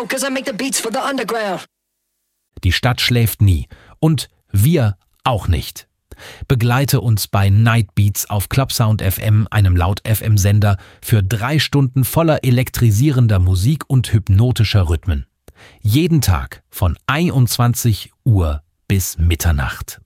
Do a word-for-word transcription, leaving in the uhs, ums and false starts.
out, cause I make the beats for the underground. Die Stadt schläft nie. Und wir auch nicht. Begleite uns bei Night Beats auf Clubsound F M, einem Laut-F M-Sender, für drei Stunden voller elektrisierender Musik und hypnotischer Rhythmen. Jeden Tag von einundzwanzig Uhr bis Mitternacht.